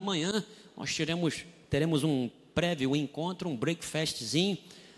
manhã nós teremos um prévio encontro, um breakfastzinho,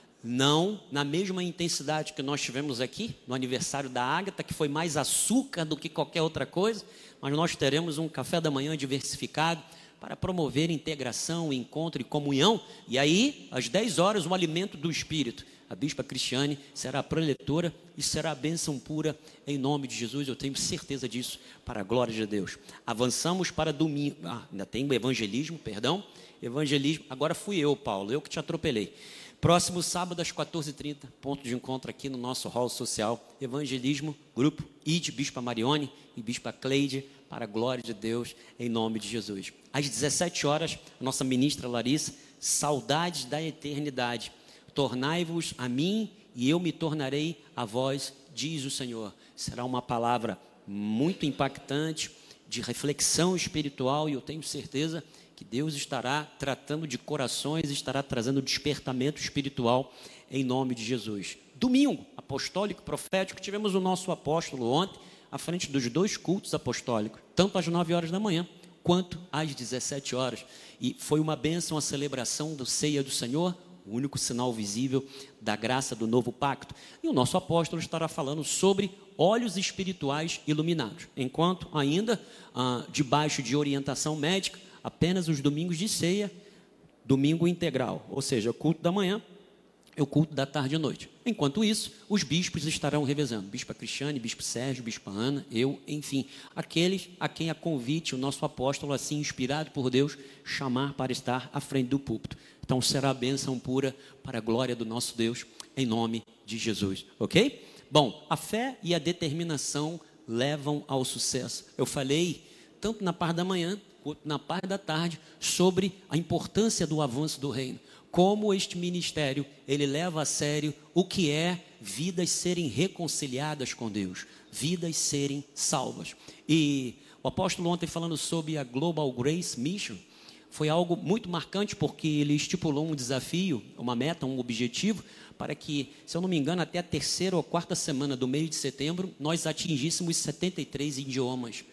não na mesma intensidade que nós tivemos aqui, no aniversário da Ágata, que foi mais açúcar do que qualquer outra coisa, mas nós teremos um café da manhã diversificado, para promover integração, encontro e comunhão. E aí, às 10 horas, o alimento do Espírito. A bispa Cristiane será a preletora e será a bênção pura em nome de Jesus. Eu tenho certeza disso, para a glória de Deus. Avançamos para domingo. Ainda tem o evangelismo, perdão. Evangelismo. Agora fui eu, Paulo, eu que te atropelei. Próximo sábado, às 14h30, ponto de encontro aqui no nosso hall social. Evangelismo, grupo ID, Bispa Marione e Bispa Cleide, para a glória de Deus, em nome de Jesus. Às 17 horas, a nossa ministra Larissa, saudades da eternidade. Tornai-vos a mim e eu me tornarei a vós, diz o Senhor. Será uma palavra muito impactante, de reflexão espiritual, e eu tenho certeza que Deus estará tratando de corações, estará trazendo despertamento espiritual em nome de Jesus. Domingo, apostólico profético, tivemos o nosso apóstolo ontem, à frente dos 2 cultos apostólicos, tanto às 9 horas da manhã, quanto às 17 horas. E foi uma bênção a celebração do Ceia do Senhor, o único sinal visível da graça do novo pacto. E o nosso apóstolo estará falando sobre olhos espirituais iluminados, enquanto ainda, debaixo de orientação médica, apenas os domingos de ceia, domingo integral, ou seja, o culto da manhã e o culto da tarde e noite. Enquanto isso, os bispos estarão revezando, Bispa Cristiane, Bispo Sérgio, Bispa Ana, eu, enfim, aqueles a quem a convite o nosso apóstolo, assim inspirado por Deus, chamar para estar à frente do púlpito. Então será a bênção pura para a glória do nosso Deus, em nome de Jesus, ok? Bom, a fé e a determinação levam ao sucesso. Eu falei, tanto na parte da manhã, quanto na parte da tarde, sobre a importância do avanço do reino. Como este ministério, ele leva a sério o que é vidas serem reconciliadas com Deus, vidas serem salvas. E o apóstolo ontem falando sobre a Global Grace Mission, foi algo muito marcante, porque ele estipulou um desafio, uma meta, um objetivo, para que, se eu não me engano, até a 3ª ou 4ª semana do mês de setembro, nós atingíssemos 73 idiomas.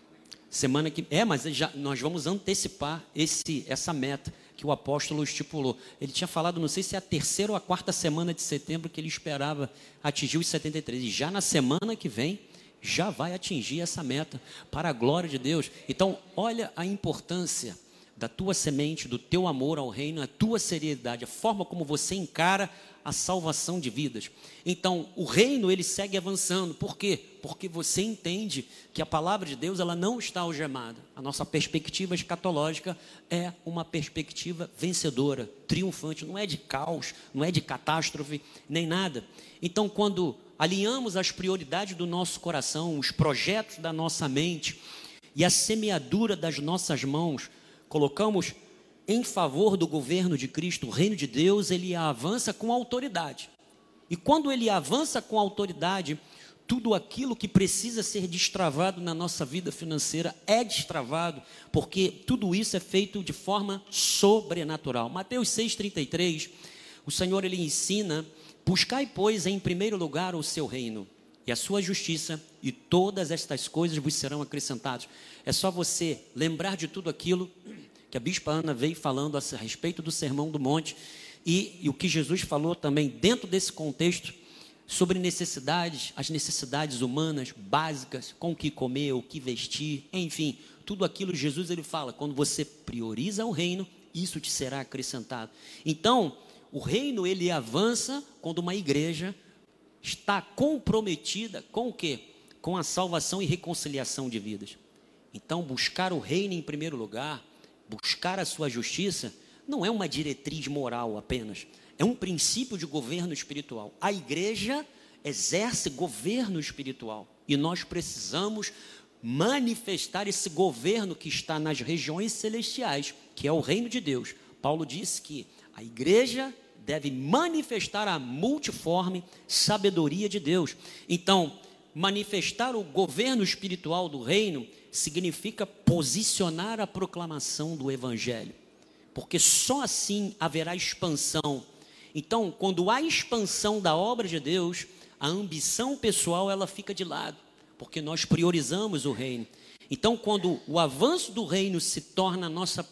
Semana que mas nós vamos antecipar essa meta que o apóstolo estipulou. Ele tinha falado, não sei se é a 3ª ou a 4ª semana de setembro que ele esperava atingir os 73. E já na semana que vem, já vai atingir essa meta, para a glória de Deus. Então, olha a importância da tua semente, do teu amor ao reino, a tua seriedade, a forma como você encara a salvação de vidas. Então, o reino, ele segue avançando. Por quê? Porque você entende que a palavra de Deus, ela não está algemada. A nossa perspectiva escatológica é uma perspectiva vencedora, triunfante, não é de caos, não é de catástrofe, nem nada. Então, quando alinhamos as prioridades do nosso coração, os projetos da nossa mente e a semeadura das nossas mãos, colocamos em favor do governo de Cristo, o reino de Deus, ele avança com autoridade. E quando ele avança com autoridade, tudo aquilo que precisa ser destravado na nossa vida financeira é destravado, porque tudo isso é feito de forma sobrenatural. Mateus 6,33, o Senhor, ele ensina: buscai, pois, em primeiro lugar o seu reino e a sua justiça, e todas estas coisas vos serão acrescentadas. É só você lembrar de tudo aquilo que a Bispa Ana veio falando a respeito do Sermão do Monte, e o que Jesus falou também dentro desse contexto, sobre necessidades, as necessidades humanas básicas, com o que comer, o que vestir, enfim, tudo aquilo Jesus, ele fala, quando você prioriza o reino, isso te será acrescentado. Então, o reino, ele avança quando uma igreja está comprometida com o quê? Com a salvação e reconciliação de vidas. Então, buscar o reino em primeiro lugar, buscar a sua justiça, não é uma diretriz moral apenas, é um princípio de governo espiritual. A igreja exerce governo espiritual e nós precisamos manifestar esse governo que está nas regiões celestiais, que é o reino de Deus. Paulo disse que a igreja deve manifestar a multiforme sabedoria de Deus. Então, manifestar o governo espiritual do reino significa posicionar a proclamação do evangelho, porque só assim haverá expansão. Então, quando há expansão da obra de Deus, a ambição pessoal, ela fica de lado, porque nós priorizamos o reino. Então, quando o avanço do reino se torna a nossa